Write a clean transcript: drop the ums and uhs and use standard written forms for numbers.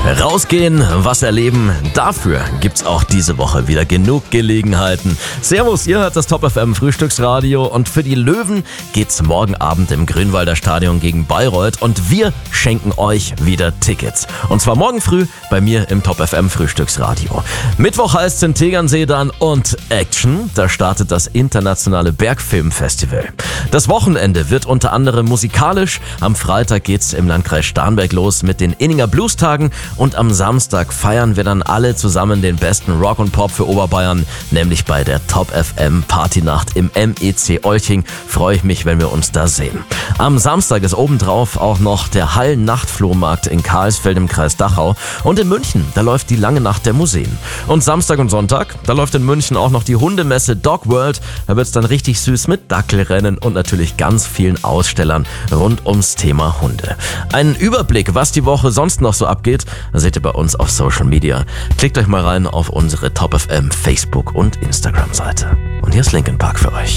Rausgehen, was erleben, dafür gibt's auch diese Woche wieder genug Gelegenheiten. Servus, ihr hört das Top FM Frühstücksradio und für die Löwen geht's morgen Abend im Grünwalder Stadion gegen Bayreuth und wir schenken euch wieder Tickets. Und zwar morgen früh bei mir im Top FM Frühstücksradio. Mittwoch heißt's in Tegernsee dann und Action, da startet das internationale Bergfilmfestival. Das Wochenende wird unter anderem musikalisch. Am Freitag geht's im Landkreis Starnberg los mit den Inninger Bluestagen und am Samstag feiern wir dann alle zusammen den besten Rock und Pop für Oberbayern, nämlich bei der Top FM Partynacht im MEC Olching. Freue ich mich, wenn wir uns da sehen. Am Samstag ist obendrauf auch noch der Hallen-Nachtflohmarkt in Karlsfeld im Kreis Dachau und in München, da läuft die lange Nacht der Museen. Und Samstag und Sonntag, da läuft in München auch noch die Hundemesse Dog World. Da wird's dann richtig süß mit Dackelrennen und natürlich ganz vielen Ausstellern rund ums Thema Hunde. Einen Überblick, was die Woche sonst noch so abgeht, seht ihr bei uns auf Social Media. Klickt euch mal rein auf unsere Top FM Facebook und Instagram Seite. Und hier ist Linkin Park für euch.